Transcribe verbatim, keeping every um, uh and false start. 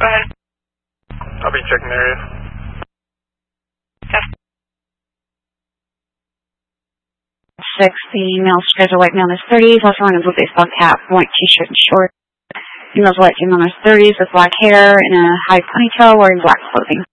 Go ahead. I'll be checking the area. Yes. Six, the male schedule white male in his thirties, also wearing a blue baseball cap, white t-shirt and shorts. Female's white female in her thirties with black hair and a high ponytail, wearing black clothing.